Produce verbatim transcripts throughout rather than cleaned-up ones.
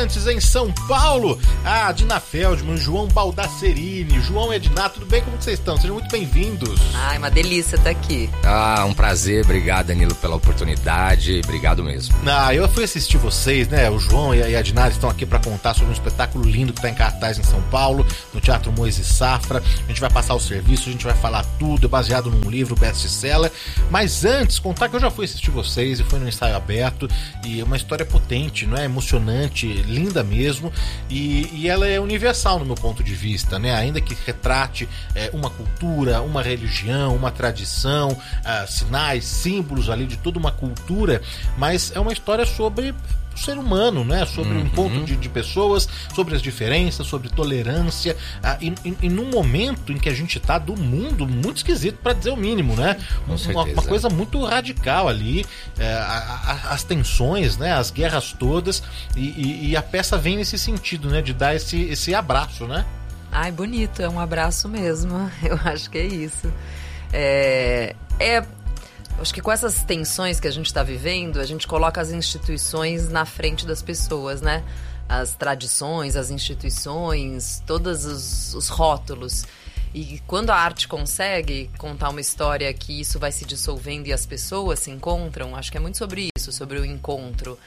Bandeirantes em São Paulo, a Dina Feldman, João Baldacerini, João e Edna, tudo bem? Como vocês estão? Sejam muito bem-vindos. Ai, uma delícia estar aqui. Ah, um prazer, obrigado, Danilo, pela oportunidade, obrigado mesmo. Ah, eu fui assistir vocês, né? O João e a Edna estão aqui para contar sobre um espetáculo lindo que está em cartaz em São Paulo, no Teatro Moisés Safra. A gente vai passar o serviço, a gente vai falar tudo, é baseado num livro best-seller. Mas antes, contar que eu já fui assistir vocês e foi no ensaio aberto, e é uma história potente, não é? Emocionante, linda mesmo, e, e ela é universal no meu ponto de vista, né? Ainda que retrate é, uma cultura, uma religião, uma tradição, ah, sinais, símbolos ali de toda uma cultura, mas é uma história sobre o ser humano, né? Sobre o uhum. encontro de, de pessoas, sobre as diferenças, sobre tolerância, ah, e, e, e num momento em que a gente tá do mundo muito esquisito, para dizer o mínimo, né? Uma, uma coisa muito radical ali, é, a, a, as tensões, né? As guerras todas, e, e, e a peça vem nesse sentido, né? De dar esse, esse abraço, né? Ai, bonito, é um abraço mesmo, eu acho que é isso. É... é... Acho que com essas tensões que a gente está vivendo, a gente coloca as instituições na frente das pessoas, né? As tradições, as instituições, todos os, os rótulos. E quando a arte consegue contar uma história que isso vai se dissolvendo e as pessoas se encontram, acho que é muito sobre isso, sobre o encontro.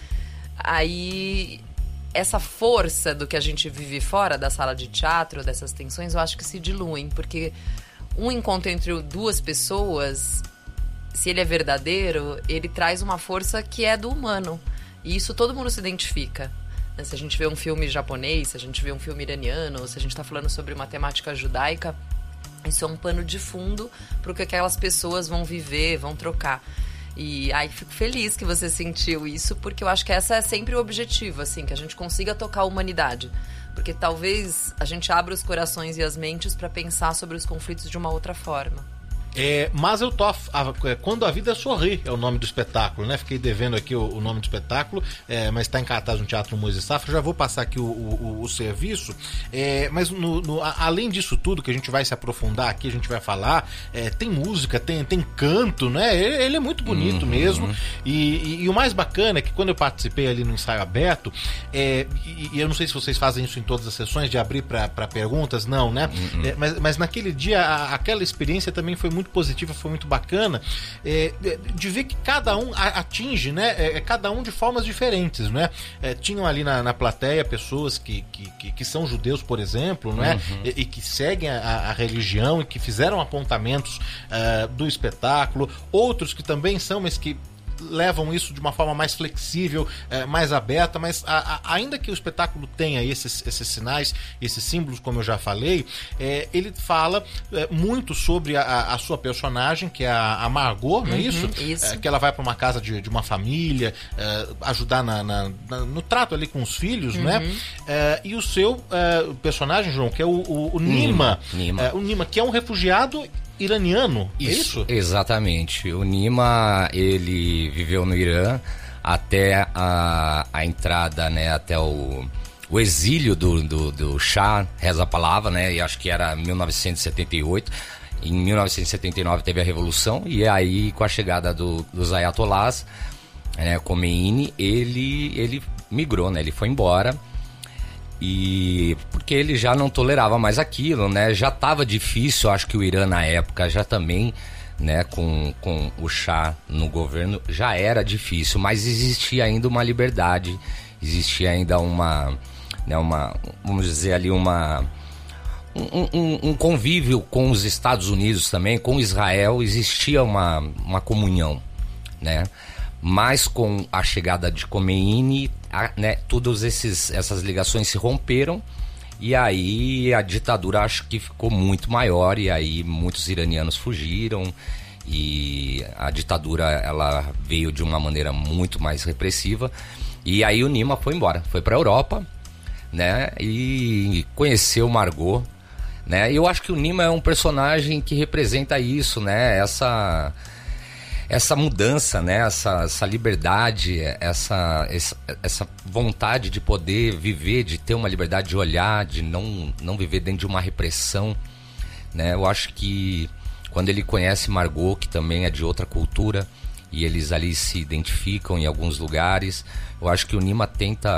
Aí, essa força do que a gente vive fora da sala de teatro, dessas tensões, eu acho que se diluem, porque um encontro entre duas pessoas, se ele é verdadeiro, ele traz uma força que é do humano. E isso todo mundo se identifica. Se a gente vê um filme japonês, se a gente vê um filme iraniano, se a gente está falando sobre uma temática judaica, isso é um pano de fundo para o que aquelas pessoas vão viver, vão trocar. E aí fico feliz que você sentiu isso, porque eu acho que essa é sempre o objetivo, assim, que a gente consiga tocar a humanidade. Porque talvez a gente abra os corações e as mentes para pensar sobre os conflitos de uma outra forma. É, Mazel Tov, a, Quando a Vida Sorri é o nome do espetáculo, né? Fiquei devendo aqui o, o nome do espetáculo, é, mas está em cartaz no Teatro Moisés Safra. Já vou passar aqui o, o, o serviço, é, mas no, no, a, além disso tudo que a gente vai se aprofundar aqui, a gente vai falar, é, tem música, tem, tem canto, né? Ele, ele é muito bonito uhum. mesmo, e, e, e o mais bacana é que quando eu participei ali no ensaio aberto, é, e, e eu não sei se vocês fazem isso em todas as sessões, de abrir para perguntas, não, né? Uhum. É, mas, mas naquele dia, a, aquela experiência também foi muito positiva, foi muito bacana, é, de ver que cada um atinge, né, é, cada um de formas diferentes, né? É, tinham ali na, na plateia pessoas que, que, que são judeus, por exemplo, né? Uhum. E, e que seguem a, a religião e que fizeram apontamentos uh, do espetáculo, outros que também são, mas que levam isso de uma forma mais flexível, é, mais aberta, mas a, a, ainda que o espetáculo tenha esses, esses sinais, esses símbolos, como eu já falei, é, ele fala é, muito sobre a, a sua personagem, que é a, a Margot, não é isso? Uhum, isso. É, que ela vai para uma casa de, de uma família, é, ajudar na, na, na, no trato ali com os filhos, uhum. né? É, e o seu é, personagem, João, que é o, o, o Nima, Nima. É, o Nima, que é um refugiado iraniano, isso, é isso? Exatamente. O Nima, ele viveu no Irã até a, a entrada, né, até o, o exílio do, do, do Shah, reza a palavra, né, e acho que era mil novecentos e setenta e oito. Em mil novecentos e setenta e nove teve a Revolução, e aí com a chegada do, dos Ayatollahs, né, Khomeini, ele, ele migrou, né, ele foi embora. E porque ele já não tolerava mais aquilo, né? Já estava difícil, acho que o Irã na época já também, né, com, com o Shah no governo, já era difícil, mas existia ainda uma liberdade, existia ainda uma, né, uma, vamos dizer ali, uma, um, um, um convívio com os Estados Unidos também, com Israel, existia uma, uma comunhão, né? Mas com a chegada de Khomeini, a, né, todas esses, essas ligações se romperam, e aí a ditadura acho que ficou muito maior, e aí muitos iranianos fugiram, e a ditadura ela veio de uma maneira muito mais repressiva, e aí o Nima foi embora, foi para a Europa, né, e conheceu Margot, né, e eu acho que o Nima é um personagem que representa isso, né, essa... essa mudança, né? essa, essa liberdade, essa, essa, essa vontade de poder viver, de ter uma liberdade de olhar, de não, não viver dentro de uma repressão, né? Eu acho que quando ele conhece Margot, que também é de outra cultura, e eles ali se identificam em alguns lugares, eu acho que o Nima tenta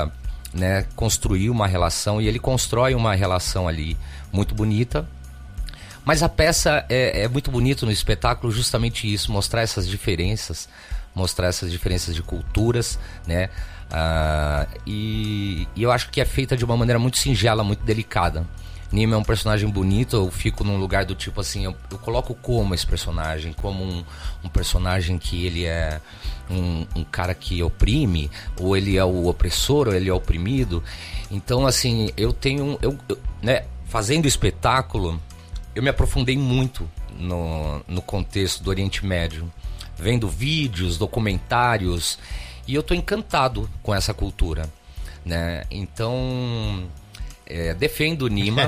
né, construir uma relação, e ele constrói uma relação ali muito bonita. Mas a peça é, é muito bonito no espetáculo justamente isso, mostrar essas diferenças, mostrar essas diferenças de culturas, né? Ah, e, e eu acho que é feita de uma maneira muito singela, muito delicada. Nima é um personagem bonito, eu fico num lugar do tipo assim, eu, eu coloco como esse personagem, como um, um personagem que ele é um, um cara que oprime, ou ele é o opressor, ou ele é o oprimido. Então assim, eu tenho, eu, eu, né, fazendo espetáculo, eu me aprofundei muito no, no contexto do Oriente Médio, vendo vídeos, documentários, e eu tô encantado com essa cultura, né? Então... É, defendo o Nima,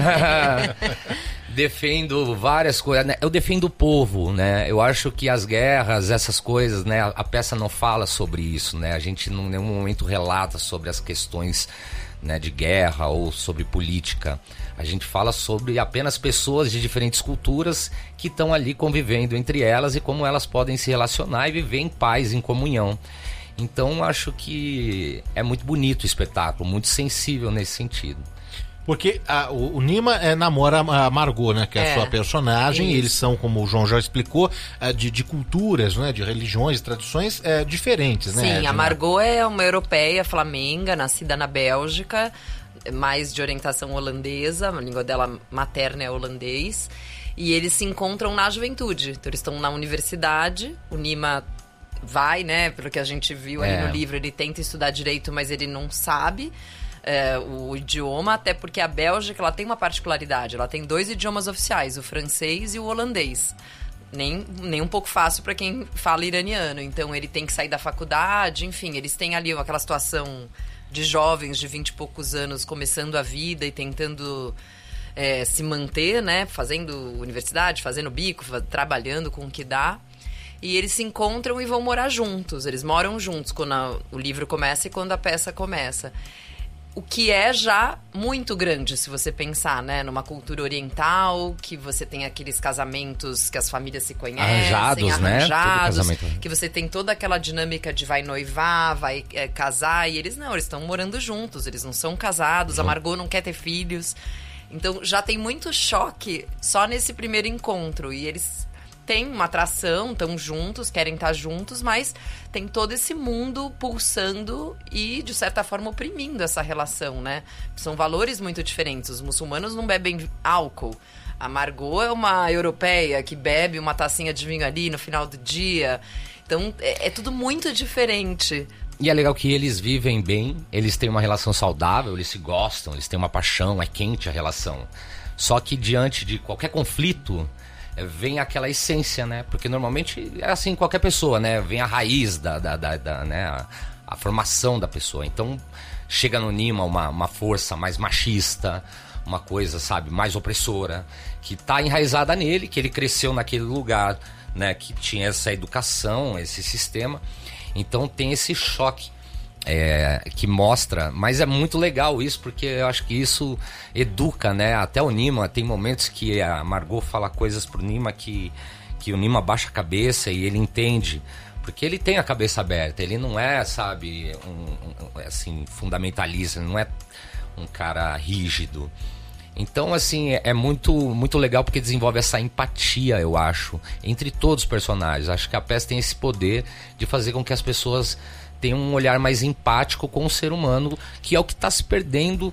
defendo várias coisas, né? Eu defendo o povo, né? Eu acho que as guerras, essas coisas, né? A, a peça não fala sobre isso, né? A gente em nenhum momento relata sobre as questões, né, de guerra ou sobre política. A gente fala sobre apenas pessoas de diferentes culturas que estão ali convivendo entre elas e como elas podem se relacionar e viver em paz, em comunhão. Então acho que é muito bonito o espetáculo, muito sensível nesse sentido. Porque a, o, o Nima é, namora a Margot, né? Que é, é a sua personagem. Eles são, como o João já explicou, de, de culturas, né? De religiões, tradições é, diferentes, né? Sim, Edna? A Margot é uma europeia flamenga, nascida na Bélgica, mais de orientação holandesa, a língua dela materna é holandês. E eles se encontram na juventude. Então eles estão na universidade, o Nima vai, né? Pelo que a gente viu ali é. no livro, ele tenta estudar direito, mas ele não sabe é, o idioma, até porque a Bélgica ela tem uma particularidade, ela tem dois idiomas oficiais, o francês e o holandês. Nem, nem um pouco fácil para quem fala iraniano. Então ele tem que sair da faculdade, enfim, eles têm ali aquela situação de jovens de vinte e poucos anos começando a vida e tentando é, se manter, né? Fazendo universidade, fazendo bico, trabalhando com o que dá. E eles se encontram e vão morar juntos. Eles moram juntos quando a, o livro começa e quando a peça começa. O que é já muito grande, se você pensar, né? Numa cultura oriental, que você tem aqueles casamentos que as famílias se conhecem. Arranjados, arranjados né? Que você tem toda aquela dinâmica de vai noivar, vai é, casar. E eles não, eles estão morando juntos. Eles não são casados. Uhum. A Margot não quer ter filhos. Então já tem muito choque só nesse primeiro encontro. E eles... tem uma atração, estão juntos, querem estar juntos, mas tem todo esse mundo pulsando e, de certa forma, oprimindo essa relação, né? São valores muito diferentes. Os muçulmanos não bebem álcool. A Margot é uma europeia que bebe uma tacinha de vinho ali no final do dia. Então, é, é tudo muito diferente. E é legal que eles vivem bem, eles têm uma relação saudável, eles se gostam, eles têm uma paixão, é quente a relação. Só que, diante de qualquer conflito... vem aquela essência, né? Porque normalmente é assim qualquer pessoa, né? Vem a raiz da, da, da, da né? A, a formação da pessoa. Então chega no Nima uma, uma força mais machista, uma coisa, sabe, mais opressora, que tá enraizada nele, que ele cresceu naquele lugar, né? Que tinha essa educação, esse sistema. Então tem esse choque. É, que mostra, mas é muito legal isso, porque eu acho que isso educa, né? Até o Nima, tem momentos que a Margot fala coisas pro Nima que, que o Nima baixa a cabeça e ele entende, porque ele tem a cabeça aberta, ele não é, sabe, um, um, assim, fundamentalista, ele não é um cara rígido. Então, assim, é, é muito, muito legal porque desenvolve essa empatia, eu acho, entre todos os personagens. Acho que a peça tem esse poder de fazer com que as pessoas tem um olhar mais empático com o ser humano, que é o que está se perdendo,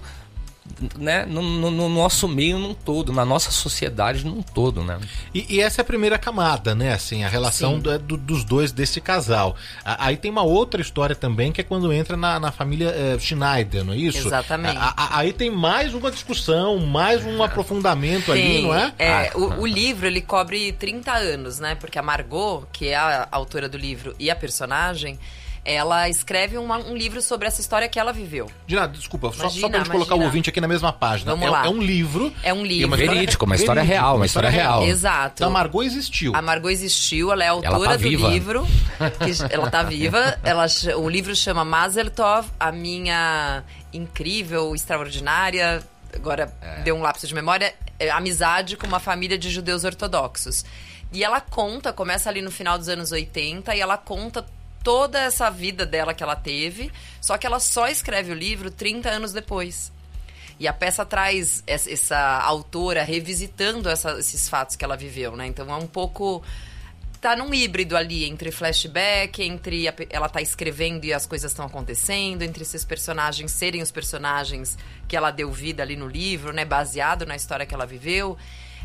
né, no, no, no nosso meio num todo, na nossa sociedade num todo, né? E, e essa é a primeira camada, né? Assim, a relação do, do, dos dois desse casal. Aí tem uma outra história também, que é quando entra na, na família é, Schneider, não é isso? Exatamente. A, a, aí tem mais uma discussão, mais um aprofundamento Sim, ali, não é? é ah. o, o livro, ele cobre trinta anos, né? Porque a Margot, que é a autora do livro e a personagem, ela escreve uma, um livro sobre essa história que ela viveu. Dina, desculpa, imagina, só, só pra gente imagina. colocar o ouvinte aqui na mesma página. Vamos é, lá. é um livro. É um livro. Uma verídico, uma história verídico, real, uma história real. real. Exato. Então a Margot existiu. A Margot existiu, ela é autora ela tá do viva. livro. Que, ela tá viva. Ela, o livro chama Mazel Tov, a minha incrível, extraordinária, agora é. deu um lapso de memória, é, amizade com uma família de judeus ortodoxos. E ela conta, começa ali no final dos anos oitenta, e ela conta toda essa vida dela que ela teve, só que ela só escreve o livro trinta anos depois. E a peça traz essa, essa autora revisitando essa, esses fatos que ela viveu, né? Então é um pouco... Tá num híbrido ali entre flashback, entre a, ela tá escrevendo e as coisas estão acontecendo, entre esses personagens serem os personagens que ela deu vida ali no livro, né? Baseado na história que ela viveu.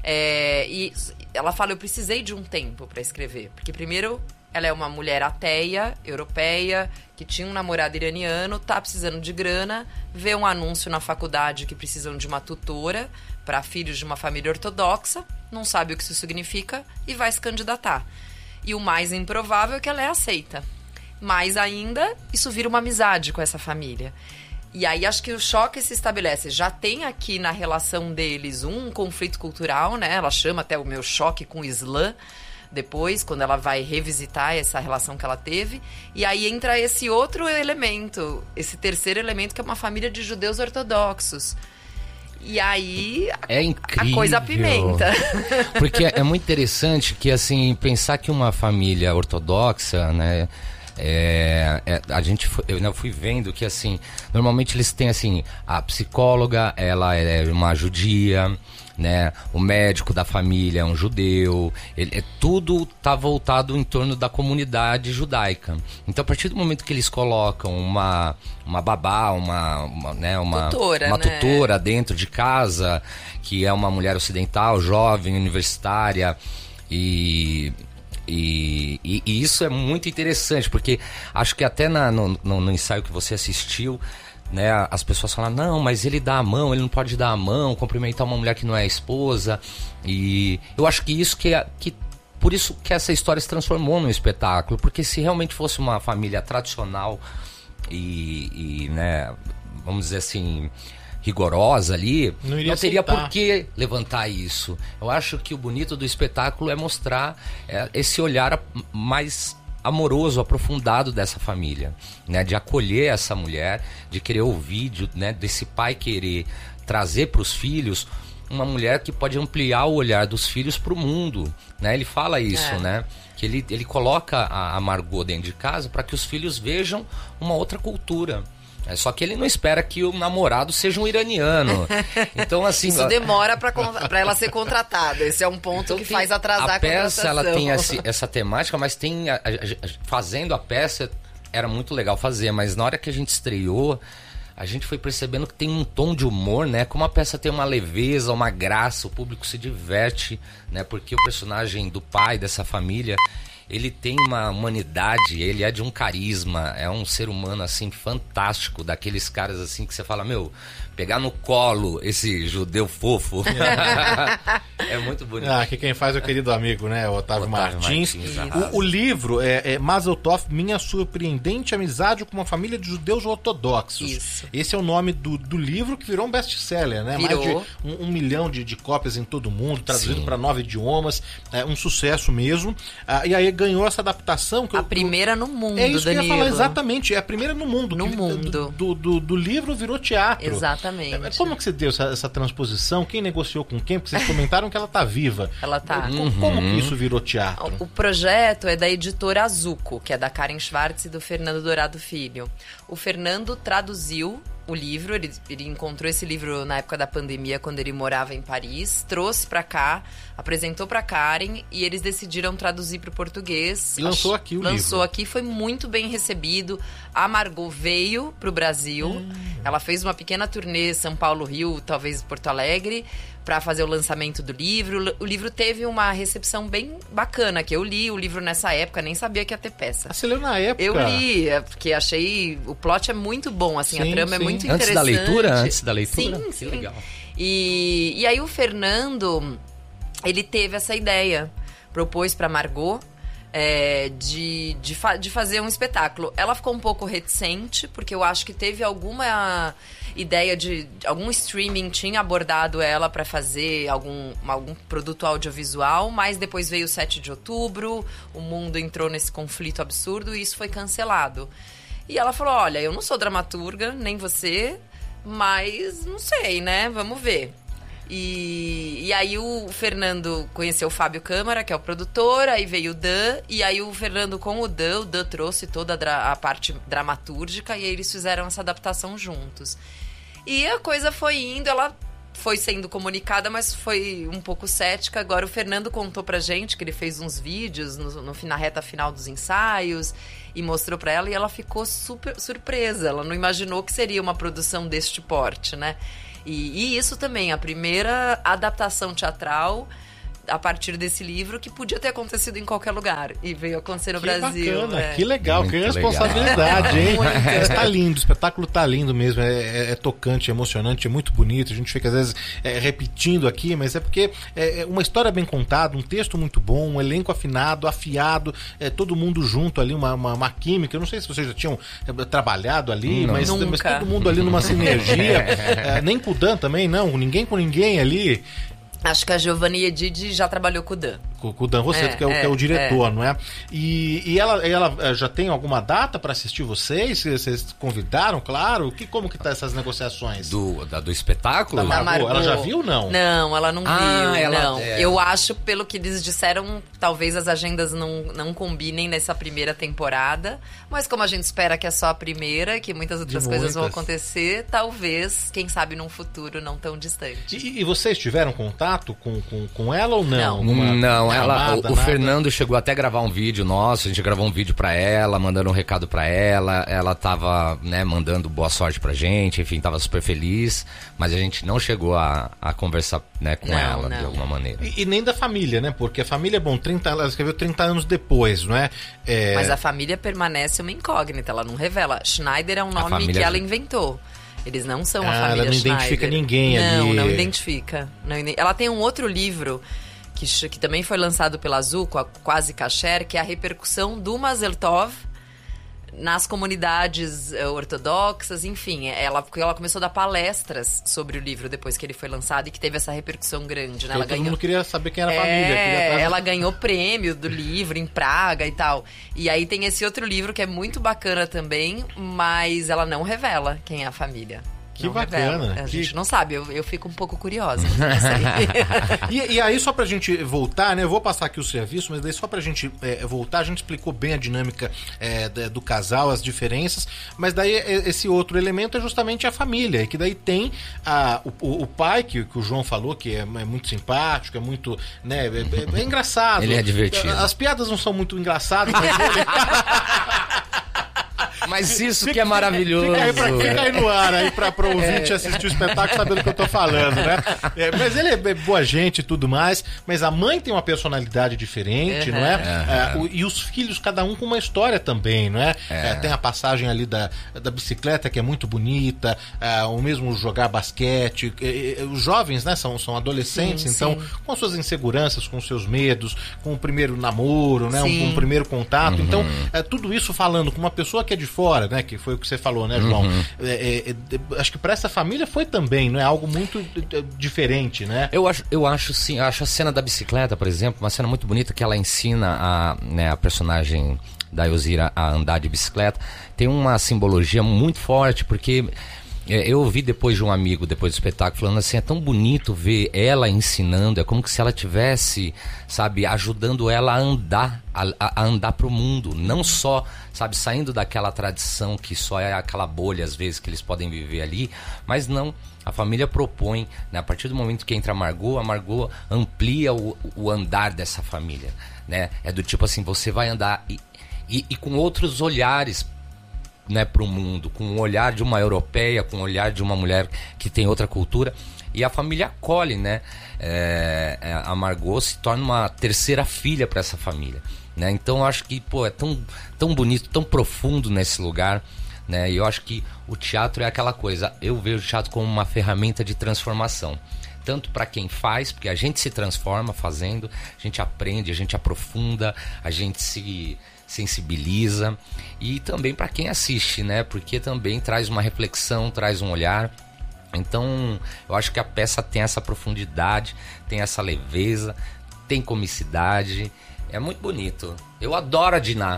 É, e ela fala, eu precisei de um tempo para escrever. Porque primeiro, ela é uma mulher ateia, europeia, que tinha um namorado iraniano, tá precisando de grana, vê um anúncio na faculdade que precisam de uma tutora para filhos de uma família ortodoxa, não sabe o que isso significa e vai se candidatar. E o mais improvável é que ela é aceita. Mais ainda, isso vira uma amizade com essa família. E aí acho que o choque se estabelece. Já tem aqui na relação deles um conflito cultural, né? Ela chama até o meu choque com o Islã, depois, quando ela vai revisitar essa relação que ela teve. E aí entra esse outro elemento, esse terceiro elemento, que é uma família de judeus ortodoxos. E aí a, é incrível, a coisa apimenta. Porque é muito interessante que, assim, pensar que uma família ortodoxa, né, é, é, a gente foi, eu, eu fui vendo que, assim, normalmente eles têm, assim, a psicóloga, ela é uma judia, né, o médico da família é um judeu, ele, é, tudo tá voltado em torno da comunidade judaica. Então, a partir do momento que eles colocam uma, uma babá, uma, uma, né, uma, tutora, uma né? tutora dentro de casa, que é uma mulher ocidental, jovem, universitária, e... E, e, e isso é muito interessante, porque acho que até na, no, no, no ensaio que você assistiu, né, as pessoas falam, não, mas ele dá a mão, ele não pode dar a mão, cumprimentar uma mulher que não é esposa. E eu acho que isso que, é, que por isso que essa história se transformou num espetáculo, porque se realmente fosse uma família tradicional e, e né, vamos dizer assim, rigorosa ali, não, não teria por que levantar isso. Eu acho que o bonito do espetáculo é mostrar é, esse olhar mais amoroso, aprofundado dessa família, né? De acolher essa mulher, de querer ouvir, de, né, desse pai querer trazer para os filhos uma mulher que pode ampliar o olhar dos filhos para o mundo, né? Ele fala isso, é. né? Que ele, ele coloca a, a Margot dentro de casa para que os filhos vejam uma outra cultura. É, só que ele não espera que o namorado seja um iraniano. Então, assim... Isso demora para ela ser contratada. Esse é um ponto então, que tem, faz atrasar a, a peça. Ela tem esse, essa temática, mas tem... A, a, a, fazendo a peça, era muito legal fazer. Mas na hora que a gente estreou, a gente foi percebendo que tem um tom de humor, né? Como a peça tem uma leveza, uma graça, o público se diverte, né? Porque o personagem do pai dessa família... Ele tem uma humanidade, ele é de um carisma, é um ser humano, assim, fantástico, daqueles caras, assim, que você fala, meu, pegar no colo esse judeu fofo. É muito bonito. Ah, aqui quem faz é o querido amigo, né, o Otávio, Otávio Martins. Martins o, o livro é, é Mazel Tov, Minha Surpreendente Amizade com uma Família de Judeus Ortodoxos. Isso. Esse é o nome do, do livro, que virou um best-seller, né? Virou. Mais de um, um milhão de, de cópias em todo o mundo, traduzido para nove idiomas, é um sucesso mesmo. Ah, e aí ganhou essa adaptação. Que a eu, primeira no mundo, é isso Danilo. Que eu ia falar, exatamente. É a primeira no mundo. No que, mundo. Do, do, do, do livro virou teatro. Exatamente. Como que você deu essa, essa transposição? Quem negociou com quem? Porque vocês comentaram que ela tá viva. Ela tá. Como, como que isso virou teatro? O projeto é da editora Azuco, que é da Karen Schwartz e do Fernando Dourado Filho. O Fernando traduziu o livro, ele, ele encontrou esse livro na época da pandemia, quando ele morava em Paris, trouxe pra cá, apresentou pra Karen e eles decidiram traduzir pro português. E lançou aqui o lançou livro. Lançou aqui, foi muito bem recebido. A Margot veio pro Brasil, hum. ela fez uma pequena turnê São Paulo, Rio, talvez Porto Alegre, para fazer o lançamento do livro. O livro teve uma recepção bem bacana, que eu li o livro nessa época, nem sabia que ia ter peça. Ah, você leu na época? Eu li, porque achei... O plot é muito bom, assim, sim, a trama sim. é muito Antes interessante. Da leitura? Antes da leitura? Sim, sim. Que legal. E, e aí o Fernando, ele teve essa ideia, propôs para Margot, É, de, de, fa- de fazer um espetáculo. Ela ficou um pouco reticente, porque eu acho que teve alguma ideia de... Algum streaming tinha abordado ela para fazer algum, algum produto audiovisual, mas depois veio o sete de outubro, o mundo entrou nesse conflito absurdo e isso foi cancelado. E ela falou, olha, eu não sou dramaturga, nem você, mas não sei, né? Vamos ver. E, e aí o Fernando conheceu o Fábio Câmara, que é o produtor, aí veio o Dan, e aí o Fernando com o Dan, o Dan trouxe toda a, dra- a parte dramatúrgica, e aí eles fizeram essa adaptação juntos. E a coisa foi indo, ela foi sendo comunicada, mas foi um pouco cética. Agora o Fernando contou pra gente que ele fez uns vídeos no, no, na reta final dos ensaios e mostrou pra ela, e ela ficou super surpresa. Ela não imaginou que seria uma produção deste porte, né? E, e isso também, a primeira adaptação teatral a partir desse livro, que podia ter acontecido em qualquer lugar e veio acontecer no que Brasil. Bacana, é. Que legal, Muito que responsabilidade, legal. hein? Muito. Mas tá lindo, o espetáculo tá lindo mesmo, é, é, é tocante, é emocionante, é muito bonito. A gente fica às vezes é, repetindo aqui, mas é porque é uma história bem contada, um texto muito bom, um elenco afinado, afiado, é, todo mundo junto ali, uma, uma, uma química. Eu não sei se vocês já tinham é, trabalhado ali, mas, mas todo mundo ali numa sinergia. É, nem com o Dan também, não, ninguém com ninguém ali. Acho que a Giovanna Edid já trabalhou com o Dan. Com, com o Dan Rosseto, É, que, é o, é, que é o diretor, é. não é? E, e ela, ela já tem alguma data para assistir vocês? Vocês convidaram, claro? Que, como que tá essas negociações? Do, da, do espetáculo? Da Margot. Ela já viu ou não? Não, ela não Ah, viu, ela- não. é. Eu acho, pelo que eles disseram, talvez as agendas não, não combinem nessa primeira temporada. Mas como a gente espera que é só a primeira, que muitas outras De coisas vão muitas. acontecer, talvez, quem sabe, num futuro não tão distante. E, e vocês tiveram contato com, com, com ela ou não? Não. Uma Não, ela, chamada, o, o nada? Fernando chegou até a gravar um vídeo nosso, a gente gravou um vídeo pra ela, mandando um recado pra ela, ela tava, né, mandando boa sorte pra gente, enfim, tava super feliz, mas a gente não chegou a, a conversar, né, com Não, ela, não. de alguma maneira. E, e nem da família, né? Porque a família, é bom, trinta, ela escreveu trinta anos depois, não é? É, Mas a família permanece uma incógnita, ela não revela. Schneider é um nome família- que ela inventou. Eles não são a Ah, família ela não Schneider. identifica ninguém não, ali. Não, identifica. Não ide- Ela tem um outro livro que, ch- que também foi lançado pela Azul, com a Quase Kasher, que é a repercussão do Mazel Tov nas comunidades eh, ortodoxas, enfim, ela, porque ela começou a dar palestras sobre o livro depois que ele foi lançado e que teve essa repercussão grande, né? Ela Ela todo ganhou, mundo queria saber quem era a é, família. Queria atrás- ela ganhou prêmio do livro em Praga e tal. E aí tem esse outro livro que é muito bacana também, mas ela não revela quem é a família. Que Não bacana, revela. A que- gente não sabe, eu, eu fico um pouco curiosa. Não sei. E, e aí, só pra gente voltar, né? Eu vou passar aqui o serviço, mas daí só pra gente é, voltar, a gente explicou bem a dinâmica é, da- do casal, as diferenças, mas daí é, esse outro elemento é justamente a família, e que daí tem a, o, o- o pai, que, que o João falou, que é, é muito simpático, é muito, né, é, é- é engraçado. Ele é divertido. As piadas não são muito engraçadas, mas ele... Mas isso que é maravilhoso. Fica aí, pra, fica aí no ar aí pra, pra ouvinte assistir o espetáculo sabendo do que eu tô falando, né? É, mas ele é boa gente e tudo mais, mas a mãe tem uma personalidade diferente, Uhum. não é? É, o- e os filhos, cada um com uma história também, não é? É, tem a passagem ali da, da bicicleta que é muito bonita, é, o mesmo jogar basquete. É, é, os jovens, né, são, são adolescentes, Sim, então, sim. com suas inseguranças, com seus medos, com o primeiro namoro, né? Um, Sim. um primeiro contato. Então, é, tudo isso falando com uma pessoa que é de fora, né? Que foi o que você falou, né, João? É, é, é, acho que para essa família foi também, não é algo muito é, diferente, né? Eu acho, eu acho sim, eu acho a cena da bicicleta, por exemplo, uma cena muito bonita que ela ensina a, né, a personagem da Elzira a andar de bicicleta. Tem uma simbologia muito forte, porque é, eu ouvi depois de um amigo, depois do espetáculo, falando assim, é tão bonito ver ela ensinando, é como que se ela tivesse, sabe, ajudando ela a andar, a, a andar pro mundo, não só, sabe, saindo daquela tradição que só é aquela bolha, às vezes, que eles podem viver ali, mas não, a família propõe, né, a partir do momento que entra a Margot, a Margot amplia o, o andar dessa família, né, é do tipo assim, você vai andar e, e, e com outros olhares, né, para o mundo, com o olhar de uma europeia, com o olhar de uma mulher que tem outra cultura, e a família acolhe, né? É, é, a Margot se torna uma terceira filha para essa família, né? Então eu acho que, pô, é tão, tão bonito, tão profundo nesse lugar, né? E eu acho que o teatro é aquela coisa, eu vejo o teatro como uma ferramenta de transformação, tanto para quem faz, porque a gente se transforma fazendo, a gente aprende, a gente aprofunda, a gente se sensibiliza, e também para quem assiste, né? Porque também traz uma reflexão, traz um olhar. Então, eu acho que a peça tem essa profundidade, tem essa leveza, tem comicidade. É muito bonito. Eu adoro a Diná.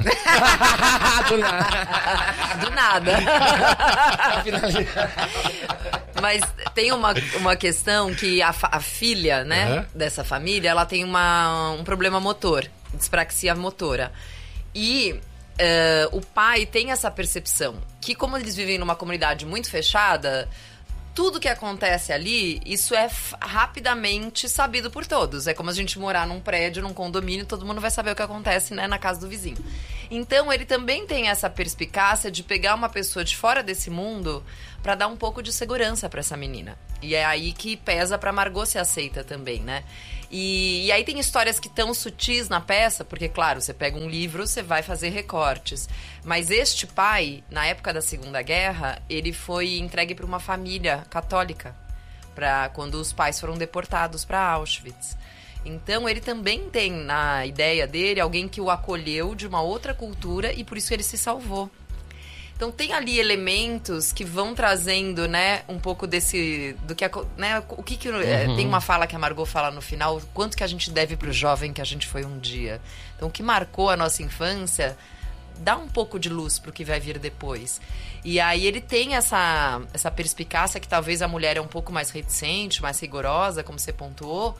Do nada. Mas tem uma, uma questão que a, a filha, né, uhum. dessa família, ela tem uma, um problema motor, dispraxia motora. E uh, o pai tem essa percepção que, como eles vivem numa comunidade muito fechada, tudo que acontece ali, isso é f- rapidamente sabido por todos. É como a gente morar num prédio, num condomínio, todo mundo vai saber o que acontece, né, na casa do vizinho. Então, ele também tem essa perspicácia de pegar uma pessoa de fora desse mundo para dar um pouco de segurança para essa menina. E é aí que pesa pra Margot ser aceita também, né? E, e aí tem histórias que estão sutis na peça, porque, claro, você pega um livro, você vai fazer recortes. Mas este pai, na época da Segunda Guerra, ele foi entregue para uma família católica, pra, quando os pais foram deportados para Auschwitz. Então, ele também tem na ideia dele alguém que o acolheu de uma outra cultura e por isso ele se salvou. Então, tem ali elementos que vão trazendo, né, um pouco desse... do que, né, o que, que uhum. Tem uma fala que a Margot fala no final, quanto que a gente deve pro jovem que a gente foi um dia. Então, o que marcou a nossa infância dá um pouco de luz pro que vai vir depois. E aí ele tem essa, essa perspicácia que talvez a mulher é um pouco mais reticente, mais rigorosa, como você pontuou.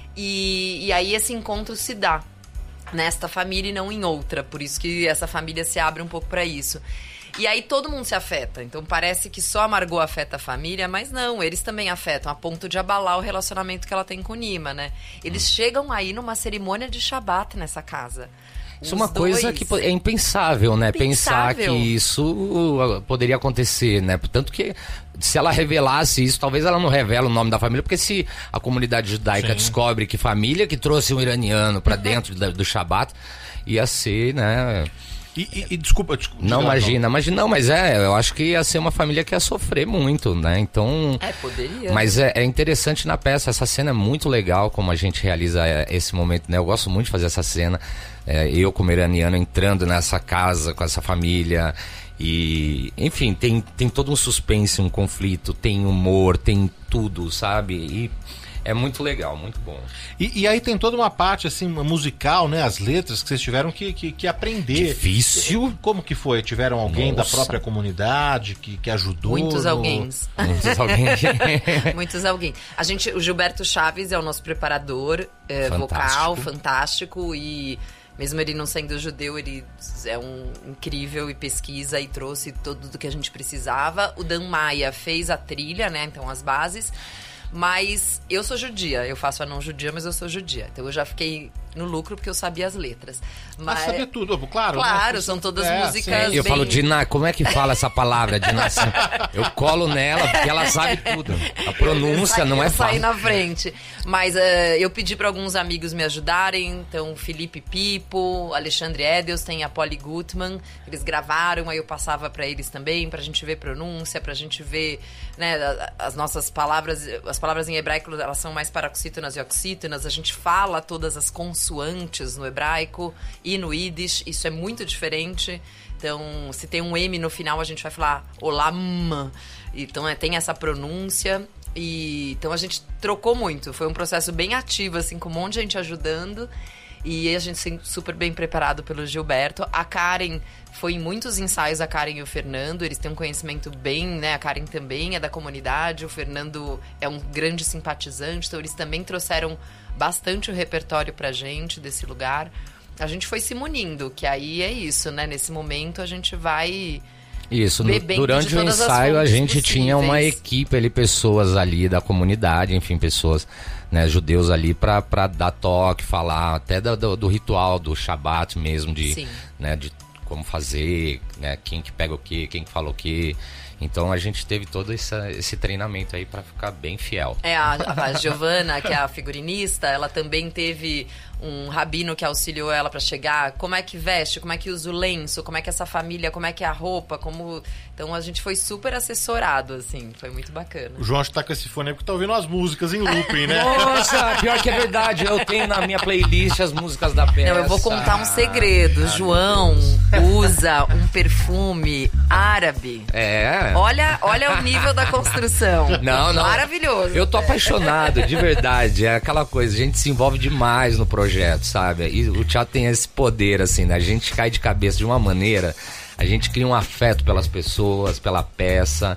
E, e aí esse encontro se dá nesta família e não em outra. Por isso que essa família se abre um pouco para isso. E aí todo mundo se afeta. Então parece que só a Margot afeta a família, mas não, eles também afetam, a ponto de abalar o relacionamento que ela tem com o Nima, né? Eles hum. chegam aí numa cerimônia de Shabat nessa casa. Isso é uma coisa que é impensável, né? Pensar que isso poderia acontecer, né? Tanto que se ela revelasse isso, talvez ela não revela o nome da família, porque se a comunidade judaica Sim. descobre que família que trouxe um iraniano pra dentro do, do Shabat, ia ser, né... E, e, e desculpa, desculpa. Não, imagina, imagina, não, mas é, eu acho que ia ser uma família que ia sofrer muito, né? Então. É, poderia. Mas é, é interessante na peça, essa cena é muito legal, como a gente realiza esse momento, né? Eu gosto muito de fazer essa cena. É, eu, como iraniano, entrando nessa casa com essa família. E, enfim, tem, tem todo um suspense, um conflito, tem humor, tem tudo, sabe? E. É muito legal, muito bom. E, e aí tem toda uma parte assim musical, né? As letras que vocês tiveram que, que, que aprender. Difícil. Como que foi? Tiveram alguém Nossa. da própria comunidade que, que ajudou? Muitos no... alguém. Muitos alguém. Muitos alguém. A gente, o Gilberto Chaves é o nosso preparador é, vocal, fantástico. E mesmo ele não sendo judeu, ele é um incrível e pesquisa e trouxe tudo do que a gente precisava. O Dan Maia fez a trilha, né? Então as bases. Mas eu sou judia, eu faço a não judia, mas eu sou judia. Então eu já fiquei no lucro porque eu sabia as letras. Mas ah, sabia tudo, claro. Claro, né? são todas é, músicas sim. Eu bem... falo, Diná, como é que fala essa palavra, Diná? Eu colo nela porque ela sabe tudo. A pronúncia não é fácil. Eu saí na frente. Mas uh, eu pedi para alguns amigos me ajudarem. Então, Felipe Pipo, Alexandre Edels, tem a Polly Gutmann. Eles gravaram, aí eu passava para eles também, pra gente ver pronúncia, pra gente ver, né, as nossas palavras. As palavras em hebraico, elas são mais paroxítonas e oxítonas. A gente fala todas as consoantes no hebraico e no Yiddish. Isso é muito diferente. Então, se tem um M no final, a gente vai falar olam. Então, é, tem essa pronúncia. E, então, a gente trocou muito. Foi um processo bem ativo, assim, com um monte de gente ajudando. E a gente super bem preparado pelo Gilberto. A Karen foi em muitos ensaios, a Karen e o Fernando. Eles têm um conhecimento bem, né? A Karen também é da comunidade. O Fernando é um grande simpatizante. Então, eles também trouxeram bastante o repertório pra gente desse lugar. A gente foi se munindo, que aí é isso, né? Nesse momento, a gente vai... Isso, no, durante o ensaio a gente possíveis. Tinha uma equipe ali, pessoas ali da comunidade, enfim, pessoas, né, judeus ali pra, pra dar toque, falar até do, do, do ritual, do Shabat mesmo, de, né, de como fazer, né, quem que pega o quê, quem que fala o quê. Então a gente teve todo esse, esse treinamento aí pra ficar bem fiel. É, a, a Giovana, que é a figurinista, ela também teve um rabino que auxiliou ela pra chegar. Como é que veste, como é que usa o lenço, como é que essa família, como é que é a roupa, como... Então a gente foi super assessorado, assim, foi muito bacana. O João tá com esse fone aí porque tá ouvindo as músicas em looping, né? Nossa, pior que é verdade, eu tenho na minha playlist as músicas da peça. Não, eu vou contar um segredo. Ah, João usa um perfume árabe. É. Olha, olha o nível da construção. Não, não. Maravilhoso. Eu tô apaixonado, de verdade. É aquela coisa, a gente se envolve demais no projeto, sabe? E o teatro tem esse poder, assim, né? A gente cai de cabeça de uma maneira, a gente cria um afeto pelas pessoas, pela peça.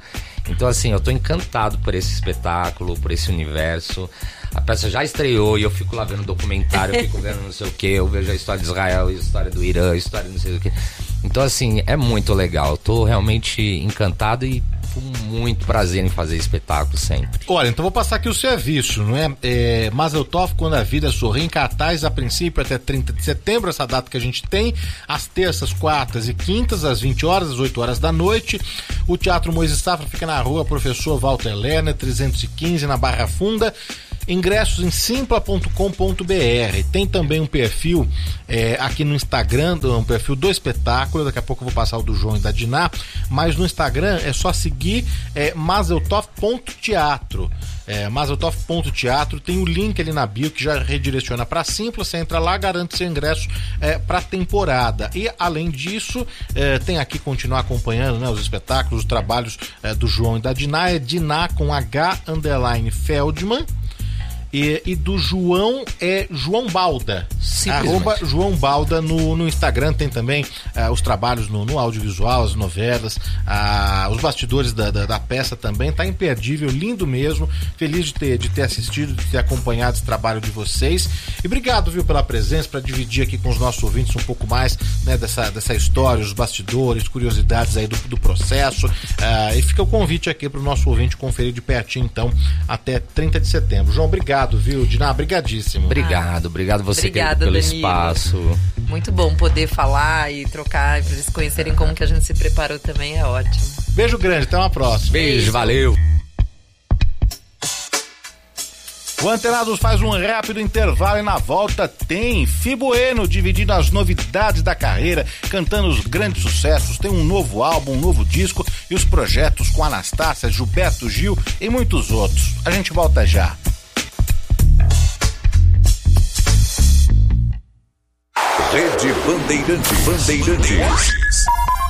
Então, assim, eu tô encantado por esse espetáculo, por esse universo. A peça já estreou e eu fico lá vendo documentário, eu fico vendo não sei o que, eu vejo a história de Israel, a história do Irã, a história de não sei o que. Então, assim, é muito legal. Eu tô realmente encantado e com muito prazer em fazer espetáculo sempre. Olha, então vou passar aqui o serviço, não é? é Mazel Tov, Quando a Vida Sorri, em cartaz, a princípio até trinta de setembro, essa data que a gente tem, às terças, quartas e quintas, às vinte horas, às oito horas da noite. O Teatro Moisés Safra fica na rua Professor Walter Lerner, trezentos e quinze, na Barra Funda. Ingressos em simpla ponto com ponto b r. Tem também um perfil é, aqui no Instagram, um perfil do espetáculo. Daqui a pouco eu vou passar o do João e da Diná. Mas no Instagram é só seguir é, mazeltov ponto teatro. É, mazeltov ponto teatro. Tem o link ali na bio que já redireciona para Simpla. Você entra lá, garante seu ingresso é, para a temporada. E além disso, é, tem aqui continuar acompanhando, né, os espetáculos, os trabalhos é, do João e da Diná. É Diná com H underline Feldman. E, e do João é João Balda, arroba João Balda no, no Instagram. Tem também uh, os trabalhos no, no audiovisual, as novelas, uh, os bastidores da, da, da peça também. Tá imperdível, lindo mesmo. Feliz de ter, de ter assistido, de ter acompanhado esse trabalho de vocês. E obrigado, viu, pela presença, para dividir aqui com os nossos ouvintes um pouco mais, né, dessa, dessa história, os bastidores, curiosidades aí do, do processo. Uh, e fica o convite aqui para o nosso ouvinte conferir de pertinho, então, até trinta de setembro. João, obrigado. Viu, Diná? Obrigadíssimo. Obrigado, obrigado você Obrigada, pelo Danilo. espaço. Muito bom poder falar e trocar, para eles conhecerem como que a gente se preparou também, é ótimo. Beijo grande, até uma próxima. Beijo, Beijo. valeu. O Antenados faz um rápido intervalo e na volta tem Fi Bueno dividindo as novidades da carreira, cantando os grandes sucessos. Tem um novo álbum, um novo disco e os projetos com Anastácia, Gilberto Gil e muitos outros. A gente volta já. Rede Bandeirantes. Bandeirantes.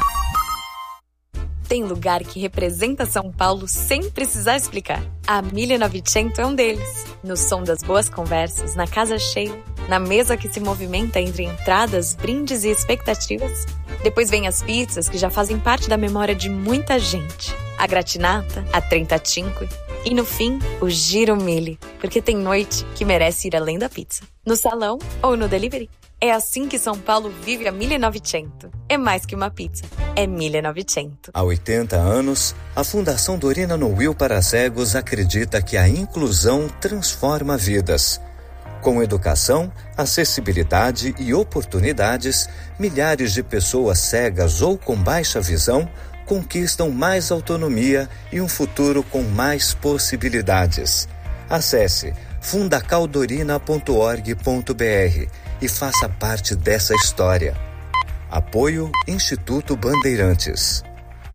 Tem lugar que representa São Paulo sem precisar explicar. A mille e novecento é um deles. No som das boas conversas, na casa cheia, na mesa que se movimenta entre entradas, brindes e expectativas. Depois vem as pizzas que já fazem parte da memória de muita gente. A gratinata, a trentacinque e no fim, o giro mille, porque tem noite que merece ir além da pizza. No salão ou no delivery. É assim que São Paulo vive a mille e novecento. É mais que uma pizza, é mille e novecento. Há oitenta anos, a Fundação Dorina Noil para Cegos acredita que a inclusão transforma vidas. Com educação, acessibilidade e oportunidades, milhares de pessoas cegas ou com baixa visão conquistam mais autonomia e um futuro com mais possibilidades. Acesse fundacaldorina ponto org ponto b r e faça parte dessa história. Apoio Instituto Bandeirantes.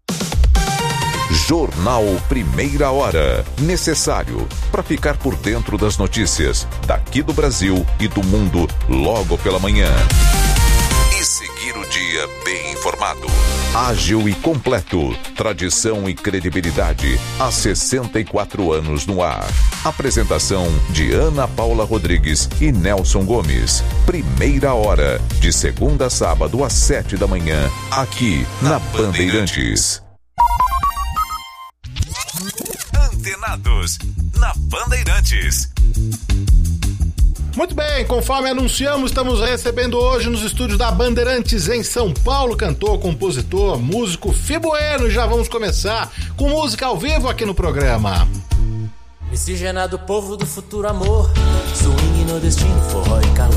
Jornal Primeira Hora. Necessário para ficar por dentro das notícias daqui do Brasil e do mundo logo pela manhã. E seguir o dia bem informado. Ágil e completo. Tradição e credibilidade há sessenta e quatro anos no ar. Apresentação de Ana Paula Rodrigues e Nelson Gomes. Primeira Hora, de segunda a sábado às sete da manhã, aqui na Bandeirantes. Antenados, na Bandeirantes. Muito bem, conforme anunciamos, estamos recebendo hoje nos estúdios da Bandeirantes em São Paulo, cantor, compositor, músico Fi Bueno. Já vamos começar com música ao vivo aqui no programa. Miscigenado povo do futuro amor, swing no destino, forró e calor.